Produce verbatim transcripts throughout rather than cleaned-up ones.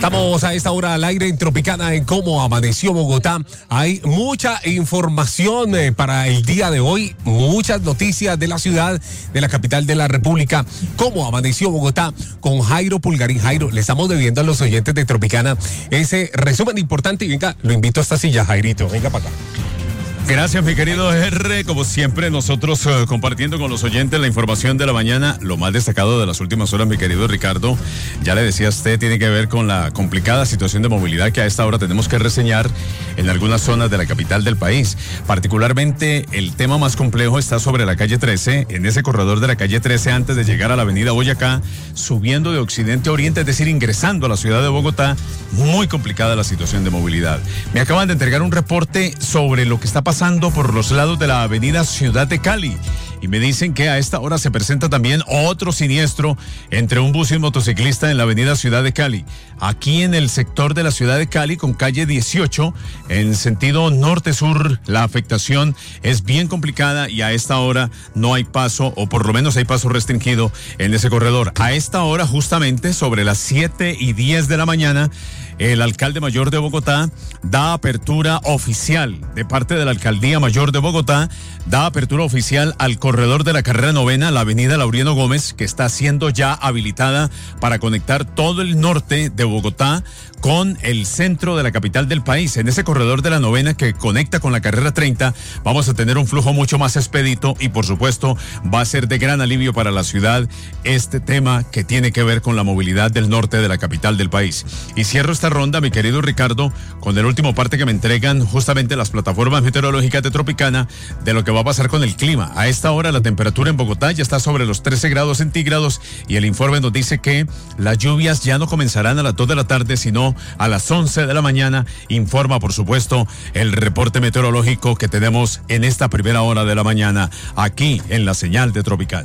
Estamos a esta hora al aire en Tropicana en Cómo Amaneció Bogotá. Hay mucha información eh, para el día de hoy, muchas noticias de la ciudad, de la capital de la República. Cómo Amaneció Bogotá con Jairo Pulgarín. Jairo, le estamos debiendo a los oyentes de Tropicana ese resumen importante y venga, lo invito a esta silla, Jairito, venga para acá. Gracias, mi querido R. Como siempre, nosotros uh, compartiendo con los oyentes la información de la mañana, lo más destacado de las últimas horas, mi querido Ricardo. Ya le decía a usted, tiene que ver con la complicada situación de movilidad que a esta hora tenemos que reseñar en algunas zonas de la capital del país. Particularmente, el tema más complejo está sobre la calle trece, en ese corredor de la calle trece, antes de llegar a la avenida Boyacá, subiendo de occidente a oriente, es decir, ingresando a la ciudad de Bogotá. Muy complicada la situación de movilidad. Me acaban de entregar un reporte sobre lo que está pasando pasando por los lados de la avenida Ciudad de Cali y me dicen que a esta hora se presenta también otro siniestro entre un bus y un motociclista en la avenida Ciudad de Cali. Aquí en el sector de la Ciudad de Cali con calle dieciocho en sentido norte-sur la afectación es bien complicada y a esta hora no hay paso, o por lo menos hay paso restringido en ese corredor. A esta hora justamente sobre las siete y diez de la mañana el alcalde mayor de Bogotá da apertura oficial de parte de la alcaldía mayor de Bogotá, da apertura oficial al corredor de la carrera novena, la avenida Laureano Gómez, que está siendo ya habilitada para conectar todo el norte de Bogotá con el centro de la capital del país. En ese corredor de la novena que conecta con la carrera treinta, vamos a tener un flujo mucho más expedito y por supuesto va a ser de gran alivio para la ciudad este tema que tiene que ver con la movilidad del norte de la capital del país. Y cierro esta ronda, mi querido Ricardo, con el último parte que me entregan justamente las plataformas meteorológicas de Tropicana de lo que va a pasar con el clima. A esta hora la temperatura en Bogotá ya está sobre los trece grados centígrados y el informe nos dice que las lluvias ya no comenzarán a las dos de la tarde, sino a las once de la mañana, informa por supuesto el reporte meteorológico que tenemos en esta primera hora de la mañana aquí en la señal de Tropicana.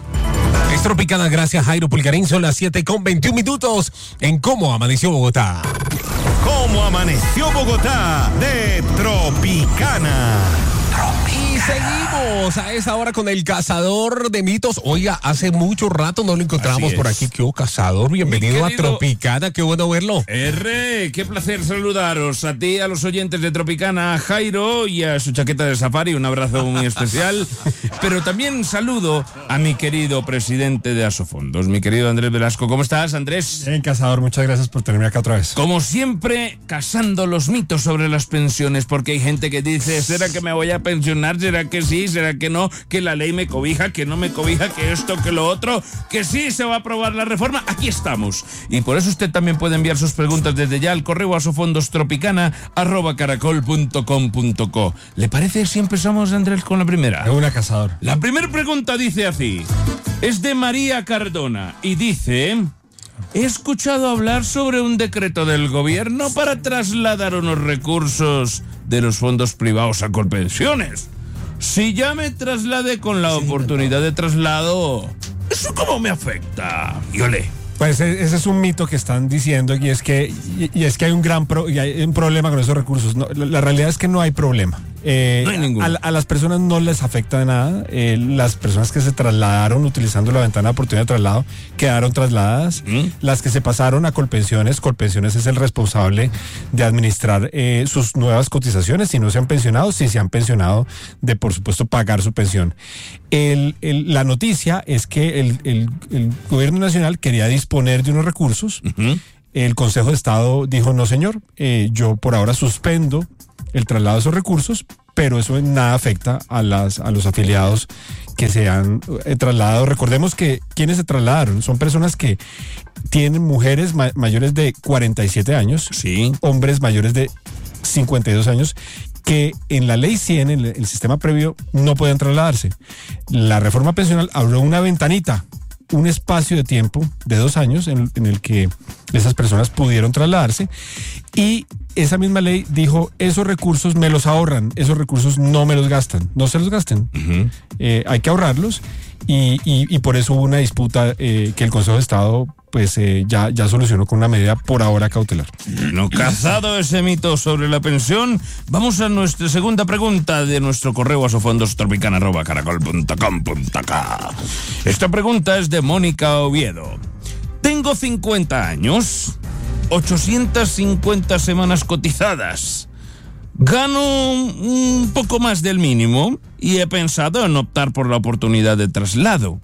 Es Tropicana, gracias Jairo Pulgarín, son las siete con veintiún minutos en Cómo Amaneció Bogotá. Cómo Amaneció Bogotá de Tropicana. Y seguimos a esa hora con el cazador de mitos. Oiga, hace mucho rato no lo encontrábamos por aquí. ¿Qué hubo, cazador? Bienvenido a Tropicana, qué bueno verlo. R, qué placer saludaros a ti, a los oyentes de Tropicana, a Jairo y a su chaqueta de safari, un abrazo muy especial. Pero también saludo a mi querido presidente de Asofondos, mi querido Andrés Velasco. ¿Cómo estás, Andrés? Bien, cazador, muchas gracias por tenerme acá otra vez. Como siempre, cazando los mitos sobre las pensiones, porque hay gente que dice, ¿será que me voy a pensionar? ¿Será que sí? ¿Será que no? Que la ley me cobija, que no me cobija, que esto, que lo otro, que sí se va a aprobar la reforma. Aquí estamos. Y por eso usted también puede enviar sus preguntas desde ya al correo asofondostropicana arroba caracol punto com punto co. ¿Le parece si empezamos, Andrés, con la primera? De una, cazador. La primera pregunta dice así. Es de María Cardona y dice... He escuchado hablar sobre un decreto del gobierno para trasladar unos recursos de los fondos privados a Colpensiones. Si ya me trasladé con la oportunidad de traslado, ¿eso cómo me afecta? Yo le... Pues ese es un mito que están diciendo y es que, y, y es que hay un gran pro, y hay un problema con esos recursos. No, la, la realidad es que no hay problema. Eh, no hay ninguno. A, a las personas no les afecta de nada. Eh, las personas que se trasladaron utilizando la ventana de oportunidad de traslado quedaron trasladadas. ¿Mm? Las que se pasaron a Colpensiones, Colpensiones es el responsable de administrar eh, sus nuevas cotizaciones. Si no se han pensionado, si se han pensionado, de por supuesto pagar su pensión. El, el, la noticia es que el, el, el gobierno nacional quería disponer de unos recursos. Uh-huh. El Consejo de Estado dijo, no señor, eh, yo por ahora suspendo el traslado de esos recursos, pero eso en nada afecta a las a los afiliados que se han eh, trasladado. Recordemos que quienes se trasladaron son personas que tienen mujeres ma- mayores de cuarenta y siete años, sí, hombres mayores de cincuenta y dos años, que en la ley cien, en el, el sistema previo, no pueden trasladarse. La reforma pensional abrió una ventanita, un espacio de tiempo de dos años en, en el que esas personas pudieron trasladarse, y esa misma ley dijo, esos recursos me los ahorran, esos recursos no me los gastan, no se los gasten. Uh-huh. Eh, hay que ahorrarlos, y, y, y por eso hubo una disputa eh, que el Consejo de Estado pues eh, ya, ya solucionó con una medida por ahora cautelar. No cazado ese mito sobre la pensión, vamos a nuestra segunda pregunta de nuestro correo asofondostropicana arroba caracol punto com punto ca. Esta pregunta es de Mónica Oviedo. Tengo cincuenta años. ochocientas cincuenta semanas cotizadas. Gano un poco más del mínimo y he pensado en optar por la oportunidad de traslado.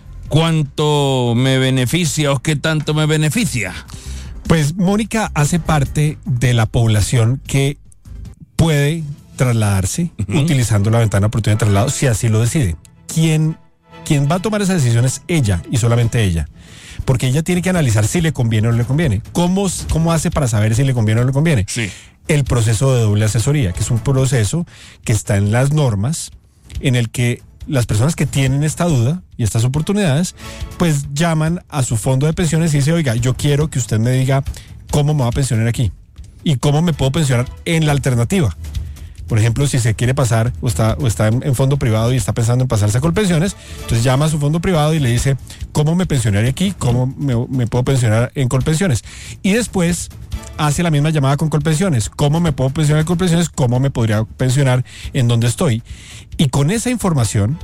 ¿Cuánto me beneficia o qué tanto me beneficia? Pues Mónica hace parte de la población que puede trasladarse uh-huh. utilizando la ventana de oportunidad de traslado si así lo decide. Quien, quien va a tomar esa decisión es ella y solamente ella. Porque ella tiene que analizar si le conviene o no le conviene. ¿Cómo, cómo hace para saber si le conviene o no le conviene? Sí. El proceso de doble asesoría, que es un proceso que está en las normas, en el que las personas que tienen esta duda y estas oportunidades, pues llaman a su fondo de pensiones y dicen, oiga, yo quiero que usted me diga cómo me va a pensionar aquí y cómo me puedo pensionar en la alternativa. Por ejemplo, si se quiere pasar o está, o está en, en fondo privado y está pensando en pasarse a Colpensiones, entonces llama a su fondo privado y le dice cómo me pensionaré aquí, cómo me, me puedo pensionar en Colpensiones. Y después hace la misma llamada con Colpensiones, cómo me puedo pensionar en Colpensiones, cómo me podría pensionar en donde estoy. Y con esa información,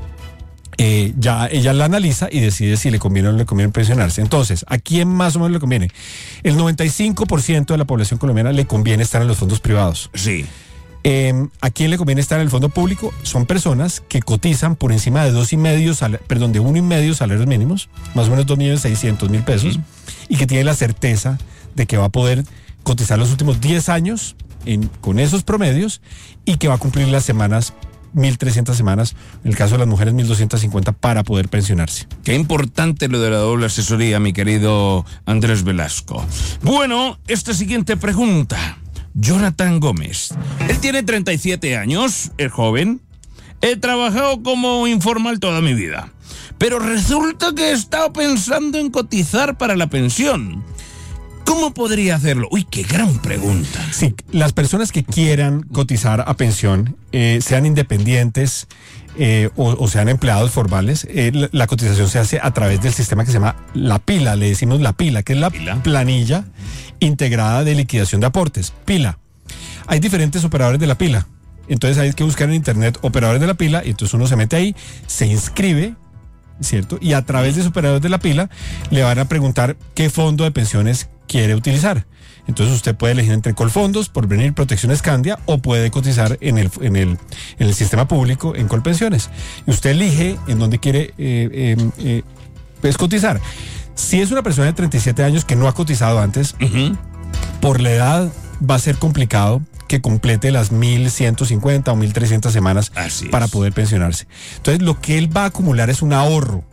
eh, ya ella la analiza y decide si le conviene o no le conviene pensionarse. Entonces, ¿a quién más o menos le conviene? El noventa y cinco por ciento de la población colombiana le conviene estar en los fondos privados. Sí. Eh, ¿A quién le conviene estar en el fondo público? Son personas que cotizan por encima de dos y medio, sal- perdón, de uno y medio salarios mínimos, más o menos dos millones seiscientos mil pesos, uh-huh. y que tiene la certeza de que va a poder cotizar los últimos diez años en, con esos promedios y que va a cumplir las semanas, mil trescientas semanas, en el caso de las mujeres mil doscientas cincuenta para poder pensionarse. Qué importante lo de la doble asesoría, mi querido Andrés Velasco. Bueno, esta siguiente pregunta. Jonathan Gómez. Él tiene treinta y siete años, es joven. He trabajado como informal toda mi vida. Pero resulta que he estado pensando en cotizar para la pensión. ¿Cómo podría hacerlo? Uy, qué gran pregunta. Sí, las personas que quieran cotizar a pensión, eh, sean independientes eh, o, o sean empleados formales, eh, la, la cotización se hace a través del sistema que se llama La Pila, le decimos La Pila, que es la ¿Pila? planilla integrada de liquidación de aportes, Pila. Hay diferentes operadores de La Pila, entonces hay que buscar en internet operadores de La Pila, y entonces uno se mete ahí, se inscribe, ¿cierto? Y a través de ese operador de La Pila le van a preguntar qué fondo de pensiones quiere utilizar. Entonces usted puede elegir entre Colfondos, Porvenir, Protección Escandia, o puede cotizar en el, en el, en el sistema público en Colpensiones. Y usted elige en dónde quiere eh, eh, eh, pues, cotizar. Si es una persona de treinta y siete años que no ha cotizado antes, uh-huh. por la edad va a ser complicado que complete las mil ciento cincuenta o mil trescientas semanas para poder pensionarse. Entonces lo que él va a acumular es un ahorro.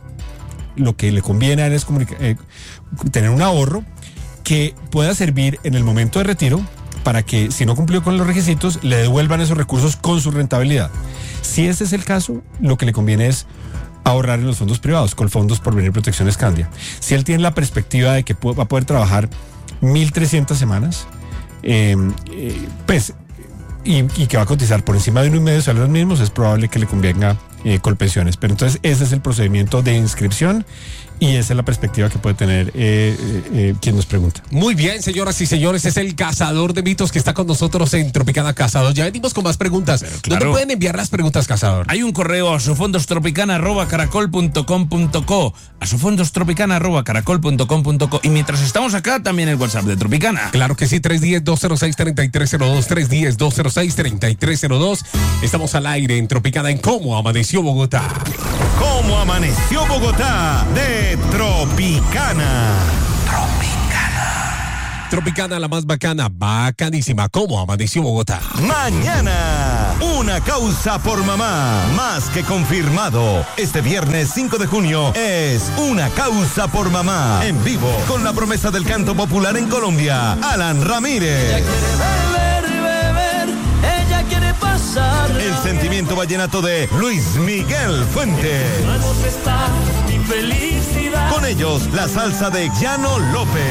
Lo que le conviene a él es comunica- eh, tener un ahorro que pueda servir en el momento de retiro para que, si no cumplió con los requisitos, le devuelvan esos recursos con su rentabilidad. Si ese es el caso, lo que le conviene es ahorrar en los fondos privados, Colfondos, Porvenir, Protección Escandia. Si él tiene la perspectiva de que va a poder trabajar mil trescientas semanas, eh, eh, pues, y, y que va a cotizar por encima de uno y medio salarios mínimos, es probable que le convenga eh, Colpensiones. Pero entonces ese es el procedimiento de inscripción y esa es la perspectiva que puede tener eh, eh, eh, quien nos pregunta. Muy bien, señoras y señores, es el cazador de mitos que está con nosotros en Tropicana Cazador. Ya venimos con más preguntas. Pero claro. ¿Dónde pueden enviar las preguntas, cazador? Hay un correo a sofondostropicana arroba caracol punto com punto co, a sofondostropicana arroba caracol punto com punto co, y mientras estamos acá también el WhatsApp de Tropicana. Claro que sí, tres uno cero, dos cero seis, tres tres cero dos, tres uno cero, dos cero seis, tres tres cero dos. Estamos al aire en Tropicana en Cómo Amaneció Bogotá. Cómo Amaneció Bogotá de Tropicana. Tropicana. Tropicana, la más bacana, bacanísima. Cómo Amaneció Bogotá. Mañana, una causa por mamá. Más que confirmado. Este viernes cinco de junio es una causa por mamá. En vivo, con la promesa del canto popular en Colombia, Alan Ramírez. Ella quiere beber y beber, ella quiere pasar. El sentimiento vallenato de Luis Miguel Fuentes. Vamos a estar mi felicidad. Con ellos, la salsa de Llano López.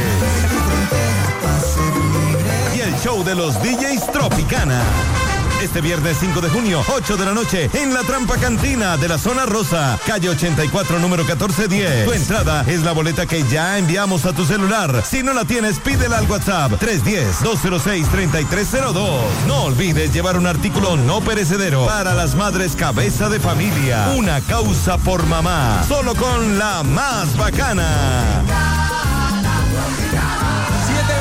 Y el show de los D Js Tropicana. Este viernes cinco de junio, ocho de la noche, en la Trampa Cantina de la Zona Rosa, calle ochenta y cuatro, número catorce diez. Tu entrada es la boleta que ya enviamos a tu celular. Si no la tienes, pídela al WhatsApp tres uno cero, dos cero seis, tres tres cero dos. No olvides llevar un artículo no perecedero para las madres cabeza de familia. Una causa por mamá, solo con la más bacana. siete veintinueve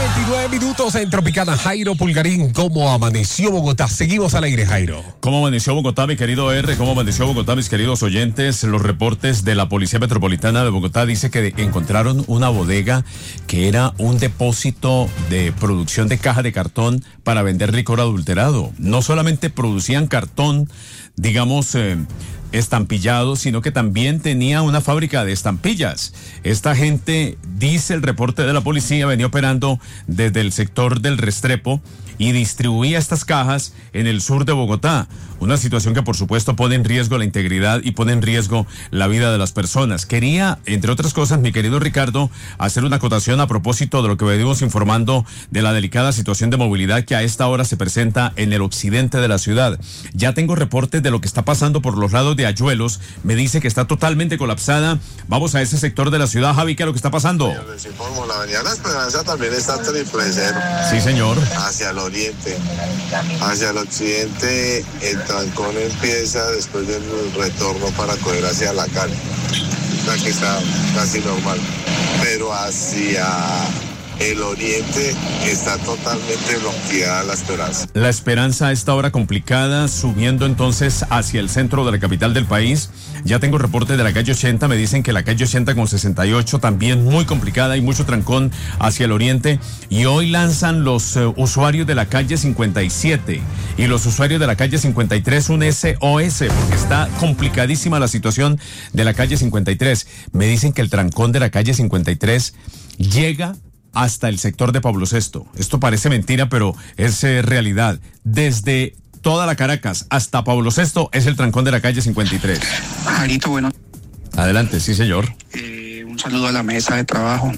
nueve minutos en Tropicana. Jairo Pulgarín, ¿cómo amaneció Bogotá? Seguimos al aire, Jairo. ¿Cómo amaneció Bogotá, mi querido R? ¿Cómo amaneció Bogotá, mis queridos oyentes? Los reportes de la Policía Metropolitana de Bogotá dice que encontraron una bodega que era un depósito de producción de caja de cartón para vender licor adulterado. No solamente producían cartón, digamos, eh, estampillado, sino que también tenía una fábrica de estampillas. Esta gente, dice el reporte de la policía, venía operando desde el sector del Restrepo y distribuía estas cajas en el sur de Bogotá. Una situación que por supuesto pone en riesgo la integridad y pone en riesgo la vida de las personas. Quería, entre otras cosas, mi querido Ricardo, hacer una acotación a propósito de lo que venimos informando de la delicada situación de movilidad que a esta hora se presenta en el occidente de la ciudad. Ya tengo reportes de lo que está pasando por los lados de Ayuelos. Me dice que está totalmente colapsada. Vamos a ese sector de la ciudad. Javi, ¿qué es lo que está pasando? Señor, les informo, la avenida La Esperanza también está triple cero. Sí, señor. Hacia el oriente. Hacia el occidente, el trancón empieza después del retorno para coger hacia la calle. La que está casi normal. Pero hacia el oriente está totalmente bloqueada La Esperanza. La Esperanza a esta hora complicada, subiendo entonces hacia el centro de la capital del país. Ya tengo reporte de la calle ochenta, me dicen que la calle ochenta con sesenta y ocho también muy complicada, hay mucho trancón hacia el oriente. Y hoy lanzan los uh, usuarios de la calle cincuenta y siete y los usuarios de la calle cincuenta y tres un S O S, porque está complicadísima la situación de la calle cincuenta y tres. Me dicen que el trancón de la calle cincuenta y tres llega hasta el sector de Pablo sexto. Esto parece mentira, pero es eh, realidad. Desde toda la Caracas hasta Pablo sexto es el trancón de la calle cincuenta y tres. Jarito, bueno. Adelante, sí, señor. Eh, un saludo a la mesa de trabajo.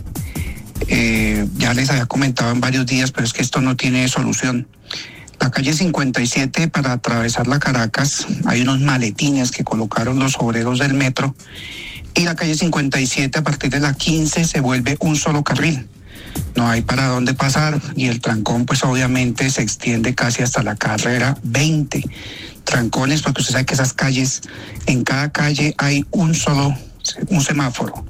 Eh, ya les había comentado en varios días, pero es que esto no tiene solución. La calle cincuenta y siete, para atravesar la Caracas, hay unos maletines que colocaron los obreros del metro. Y la calle cincuenta y siete, a partir de la quince, se vuelve un solo carril. No hay para dónde pasar y el trancón pues obviamente se extiende casi hasta la carrera veinte. Trancones porque usted sabe que esas calles, en cada calle hay un solo, un semáforo.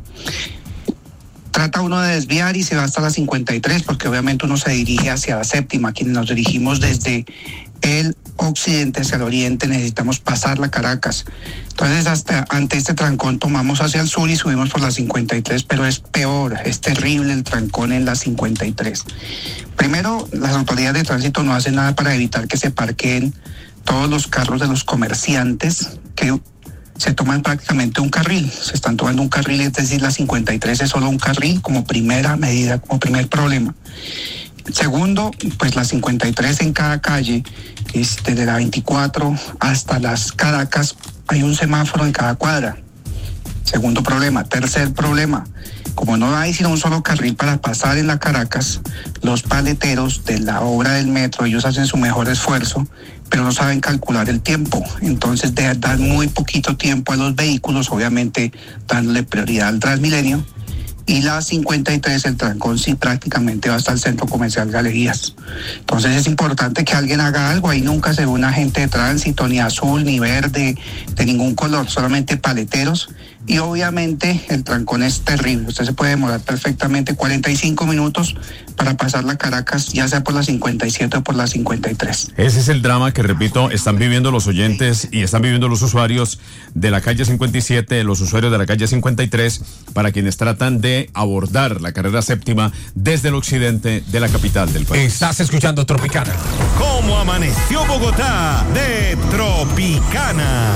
Trata uno de desviar y se va hasta la cincuenta y tres porque obviamente uno se dirige hacia la séptima. Quienes nos dirigimos desde el occidente hacia el oriente necesitamos pasar la Caracas. Entonces hasta ante este trancón tomamos hacia el sur y subimos por la cincuenta y tres, pero es peor, es terrible el trancón en la cincuenta y tres. Primero, las autoridades de tránsito no hacen nada para evitar que se parqueen todos los carros de los comerciantes que se toman prácticamente un carril, se están tomando un carril, es decir, la cincuenta y tres es solo un carril como primera medida, como primer problema. Segundo, pues la cincuenta y tres en cada calle, es desde la veinticuatro hasta las Caracas, hay un semáforo en cada cuadra. Segundo problema. Tercer problema, como no hay sino un solo carril para pasar en la Caracas, los paleteros de la obra del metro, ellos hacen su mejor esfuerzo, pero no saben calcular el tiempo. Entonces dan muy poquito tiempo a los vehículos, obviamente dándole prioridad al Transmilenio. Y la cincuenta y tres, el trancón sí prácticamente va hasta el centro comercial Galerías. Entonces es importante que alguien haga algo. Ahí nunca se ve un agente de tránsito, ni azul, ni verde, de ningún color, solamente paleteros. Y obviamente el trancón es terrible. Usted se puede demorar perfectamente cuarenta y cinco minutos para pasar la Caracas, ya sea por la cincuenta y siete o por la cincuenta y tres. Ese es el drama que, repito, están viviendo los oyentes y están viviendo los usuarios de la calle cincuenta y siete, los usuarios de la calle cincuenta y tres, para quienes tratan de abordar la carrera séptima desde el occidente de la capital del país. Estás escuchando Tropicana. ¿Cómo amaneció Bogotá? De Tropicana.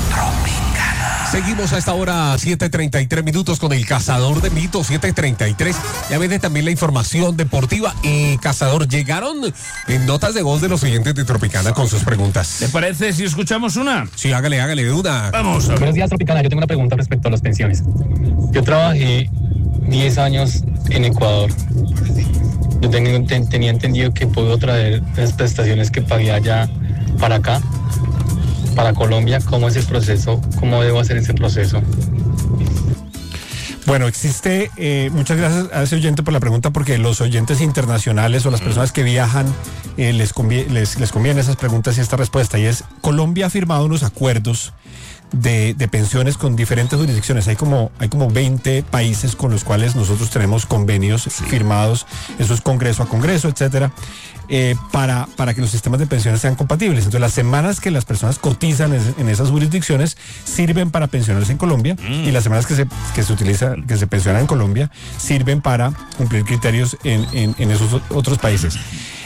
Seguimos a esta hora, siete treinta y tres minutos, con el Cazador de Mitos, siete treinta y tres. Ya viene también la información deportiva. Y Cazador, llegaron en notas de voz de los oyentes de Tropicana con sus preguntas. ¿Te parece si escuchamos una? Sí, hágale, hágale, una. Vamos a ver. Buenos días, Tropicana. Yo tengo una pregunta respecto a las pensiones. Yo trabajé diez años en Ecuador. Yo tengo, ten, tenía entendido que puedo traer las prestaciones que pagué allá para acá, para Colombia. ¿Cómo es el proceso? ¿Cómo debo hacer ese proceso? Bueno, existe, eh, muchas gracias a ese oyente por la pregunta, porque los oyentes internacionales o las personas que viajan eh, les, conviene, les, les conviene esas preguntas y esta respuesta, y es: Colombia ha firmado unos acuerdos de, de pensiones con diferentes jurisdicciones. Hay como, hay como veinte países con los cuales nosotros tenemos convenios sí. firmados, eso es congreso a congreso, etcétera, eh, para, para que los sistemas de pensiones sean compatibles. Entonces, las semanas que las personas cotizan en, en esas jurisdicciones sirven para pensionarse en Colombia mm. y las semanas que se, que se utiliza, que se pensionan en Colombia sirven para cumplir criterios en, en, en esos otros países.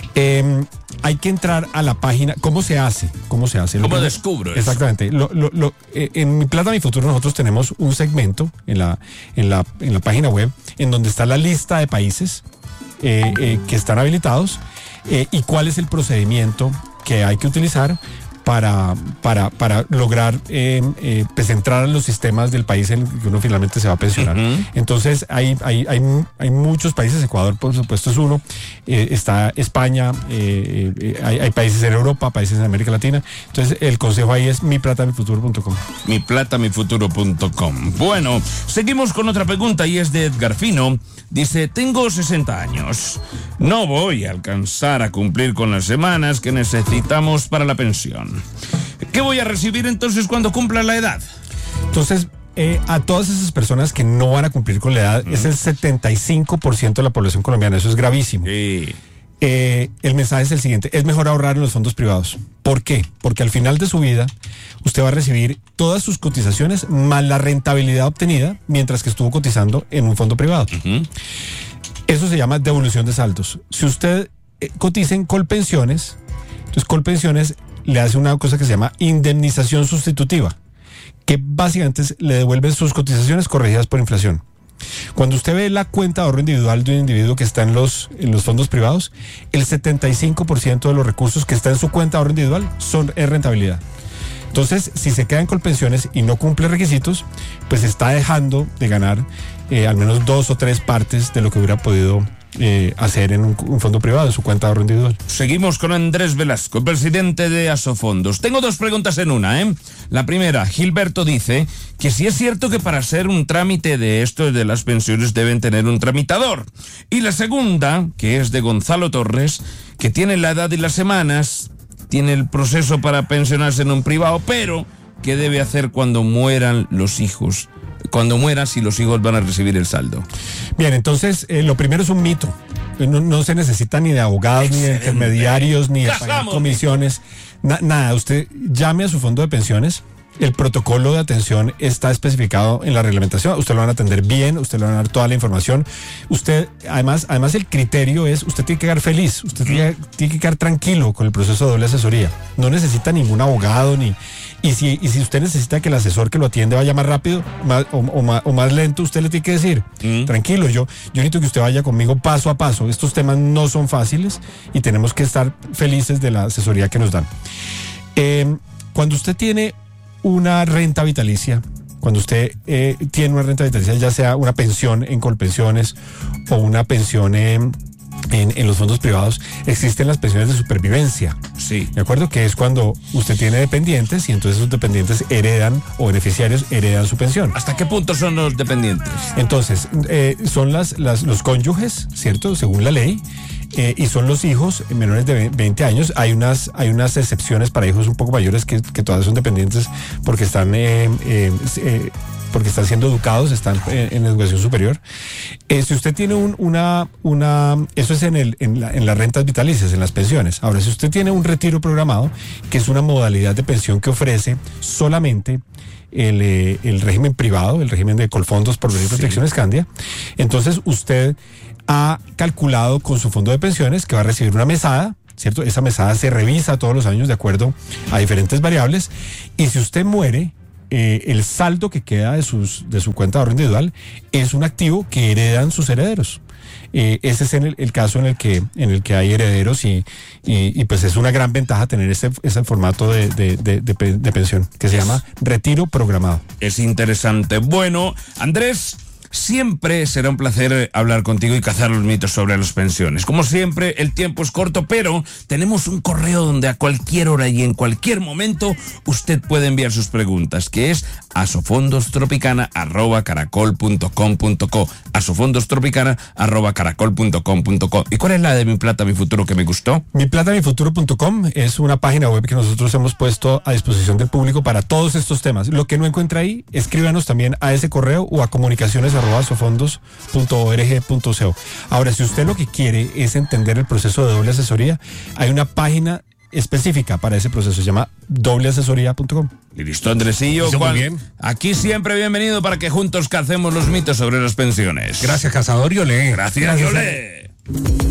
Eh, hay que entrar a la página. ¿Cómo se hace? ¿Cómo se hace? ¿Cómo descubro eso? Exactamente. Lo, lo, lo, eh, en Mi Plata, Mi Futuro nosotros tenemos un segmento en la, en la, en la página web en donde está la lista de países eh, eh, que están habilitados eh, y cuál es el procedimiento que hay que utilizar para, para, para lograr eh, eh, pues entrar a los sistemas del país en el que uno finalmente se va a pensionar. Uh-huh. Entonces hay, hay, hay, hay muchos países, Ecuador por supuesto es uno, eh, está España, eh, eh, hay, hay países en Europa, países en América Latina. Entonces el consejo ahí es mi plata mi futuro punto com. mi plata mi futuro punto com. Bueno, seguimos con otra pregunta y es de Edgar Fino. Dice, tengo sesenta años, no voy a alcanzar a cumplir con las semanas que necesitamos para la pensión. ¿Qué voy a recibir entonces cuando cumpla la edad? Entonces, eh, a todas esas personas que no van a cumplir con la edad, mm. es el setenta y cinco por ciento de la población colombiana, eso es gravísimo. Sí. Eh, el mensaje es el siguiente, es mejor ahorrar en los fondos privados. ¿Por qué? Porque al final de su vida usted va a recibir todas sus cotizaciones más la rentabilidad obtenida mientras que estuvo cotizando en un fondo privado. Uh-huh. Eso se llama devolución de saldos. Si usted eh, cotiza en Colpensiones, entonces Colpensiones le hace una cosa que se llama indemnización sustitutiva, que básicamente es, le devuelven sus cotizaciones corregidas por inflación. Cuando usted ve la cuenta de ahorro individual de un individuo que está en los, en los fondos privados, el setenta y cinco por ciento de los recursos que está en su cuenta de ahorro individual son en rentabilidad. Entonces, si se queda en Colpensiones y no cumple requisitos, pues está dejando de ganar eh, al menos dos o tres partes de lo que hubiera podido eh, hacer en un, un fondo privado, en su cuenta de ahorro individual. Seguimos con Andrés Velasco, presidente de Asofondos. Tengo dos preguntas en una, ¿eh? La primera, Gilberto dice que si es cierto que para hacer un trámite de esto de las pensiones deben tener un tramitador. Y la segunda, que es de Gonzalo Torres, que tiene la edad y las semanas, tiene el proceso para pensionarse en un privado, pero ¿qué debe hacer cuando mueran los hijos? Cuando mueran, si los hijos van a recibir el saldo. Bien, entonces, eh, lo primero es un mito. No, no se necesita ni de abogados, Excelente. ni de intermediarios, ni de pagar comisiones. Na, nada, usted llame a su fondo de pensiones. El protocolo de atención está especificado en la reglamentación. Usted lo van a atender bien, usted le van a dar toda la información. Usted, además, además el criterio es, usted tiene que quedar feliz, usted tiene, tiene que quedar tranquilo con el proceso de doble asesoría. No necesita ningún abogado, ni y si, y si usted necesita que el asesor que lo atiende vaya más rápido más, o, o, más, o más lento, usted le tiene que decir, mm. tranquilo, yo, yo necesito que usted vaya conmigo paso a paso. Estos temas no son fáciles y tenemos que estar felices de la asesoría que nos dan. Eh, cuando usted tiene una renta vitalicia, cuando usted eh, tiene una renta vitalicia, ya sea una pensión en Colpensiones o una pensión en, en, en los fondos privados, existen las pensiones de supervivencia. Sí. ¿De acuerdo? Que es cuando usted tiene dependientes y entonces esos dependientes heredan o beneficiarios heredan su pensión. ¿Hasta qué punto son los dependientes? Entonces, eh, son las, las, los cónyuges, ¿cierto? Según la ley. Eh, y son los hijos menores de veinte años. Hay unas, hay unas excepciones para hijos un poco mayores que, que todavía son dependientes porque están, eh, eh, eh, porque están siendo educados, están eh, en educación superior. Eh, si usted tiene un, una, una, eso es en, el, en, la, en las rentas vitalicias, en las pensiones. Ahora, si usted tiene un retiro programado, que es una modalidad de pensión que ofrece solamente el, eh, el régimen privado, el régimen de Colfondos, Porvenir y Protección Escandia, entonces usted ha calculado con su fondo de pensiones que va a recibir una mesada, ¿cierto? Esa mesada se revisa todos los años de acuerdo a diferentes variables y si usted muere, eh, el saldo que queda de, sus, de su cuenta de ahorro individual es un activo que heredan sus herederos. Eh, ese es en el, el caso en el que en el que hay herederos y, y, y pues es una gran ventaja tener ese, ese formato de, de, de, de, de pensión que se llama retiro programado. Es interesante. Bueno, Andrés, Siempre será un placer hablar contigo y cazar los mitos sobre las pensiones. Como siempre, el tiempo es corto, pero tenemos un correo donde a cualquier hora y en cualquier momento usted puede enviar sus preguntas, que es asofondostropicana arroba caracol punto com punto co. asofondostropicana arroba caracol punto com punto co. ¿Y cuál es la de Mi Plata, Mi Futuro que me gustó? mi plata mi futuro punto com es una página web que nosotros hemos puesto a disposición del público para todos estos temas. Lo que no encuentra ahí, escríbanos también a ese correo o a comunicaciones arroba asofondos punto org punto co. Ahora, si usted lo que quiere es entender el proceso de doble asesoría, hay una página específica para ese proceso, se llama doble asesoría punto com. Y listo, Andresillo. Muy bien. Aquí siempre bienvenido para que juntos cacemos los mitos sobre las pensiones. Gracias, Cazador y Olé. Gracias, Yolé.